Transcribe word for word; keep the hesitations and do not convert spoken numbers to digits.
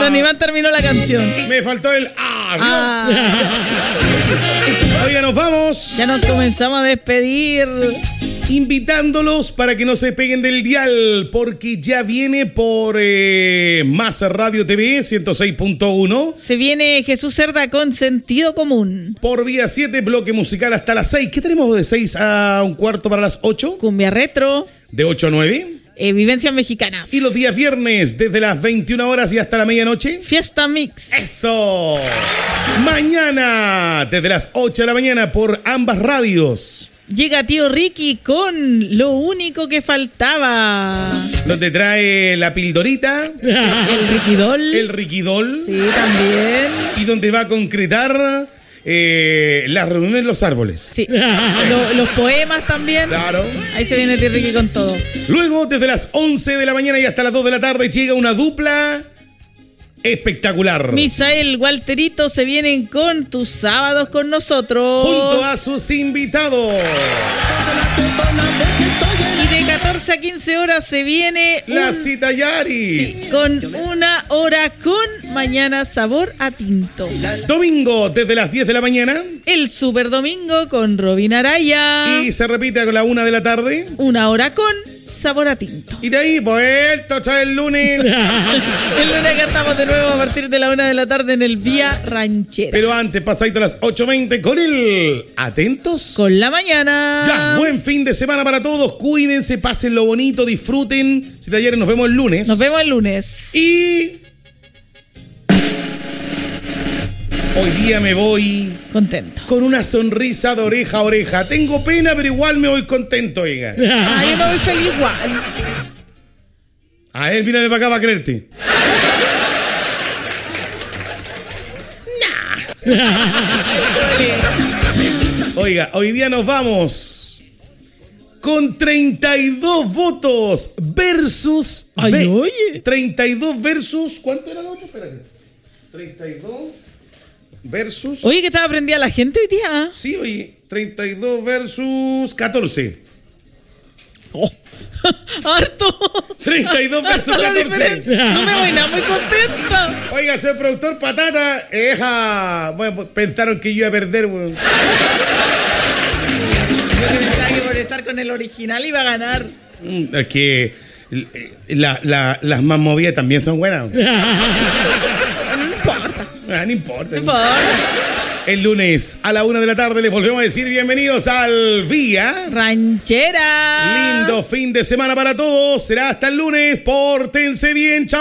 Don Iván terminó la canción. Me faltó el ah. ah. Oiga, nos vamos. Ya nos comenzamos a despedir. Invitándolos para que no se peguen del dial, porque ya viene por eh, Más Radio T V ciento seis punto uno. Se viene Jesús Cerda con Sentido Común. Por Vía siete, bloque musical hasta las seis. ¿Qué tenemos de seis a un cuarto para las ocho? Cumbia Retro. De ocho a nueve. Eh, vivencias mexicanas. Y los días viernes, desde las veintiuna horas y hasta la medianoche. Fiesta Mix. ¡Eso! Mañana, desde las ocho de la mañana, por ambas radios. Llega Tío Ricky con Lo Único que Faltaba. Donde trae la pildorita. El Riquidol. El Riquidol. Sí, también. Y donde va a concretar eh, las reuniones en los árboles. Sí. Lo, los poemas también. Claro. Ahí se viene Tío Ricky con todo. Luego, desde las once de la mañana y hasta las dos de la tarde, llega una dupla espectacular. Misael, Walterito se vienen con Tus Sábados con Nosotros. Junto a sus invitados. Y de catorce a quince horas se viene La un, Cita Yaris. Sí, con una hora con Mañana Sabor a Tinto. Domingo, desde las diez de la mañana. El Super Domingo con Robin Araya. Y se repite a la una de la tarde. Una hora con Sabor a Tinto. Y de ahí, vuelto otra el lunes. El lunes que estamos de nuevo a partir de la una de la tarde en el Vía Ranchera. Pero antes, pasadito a las ocho veinte con el Atentos con la Mañana. Ya, buen fin de semana para todos. Cuídense, pasen lo bonito, disfruten. Si talleres, nos vemos el lunes. Nos vemos el lunes. Y hoy día me voy contento, con una sonrisa de oreja a oreja. Tengo pena, pero igual me voy contento, oiga. Ah, yo me voy feliz igual. A él, mírame para acá para creerte. Nah. Oiga, hoy día nos vamos con treinta y dos votos versus... Ay, ve- oye. treinta y dos versus... ¿Cuánto era el otro? Espérate. treinta y dos... versus... Oye, que estaba prendida la gente hoy día. Sí, oye, treinta y dos versus catorce. Oh. ¡Harto! treinta y dos versus La catorce. diferencia. No me voy nada muy contenta. Oiga, señor productor Patata, eja. Bueno, pues, pensaron que yo iba a perder, weón. Yo pensaba que por estar con el original iba a ganar. Mm, Es que la, la, las más movidas también son buenas. No importa. Ah, no importa. No importa. El lunes a la una de la tarde les volvemos a decir bienvenidos al Vía Ranchera. Lindo fin de semana para todos. Será hasta el lunes. Pórtense bien, chao.